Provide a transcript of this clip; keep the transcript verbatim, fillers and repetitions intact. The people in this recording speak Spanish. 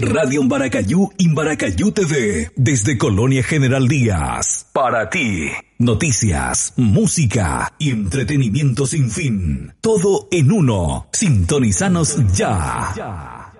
Radio Embaracayú, Embaracayú T V, desde Colonia General Díaz. Para ti, noticias, música y entretenimiento sin fin. Todo en uno. Sintonizanos ya.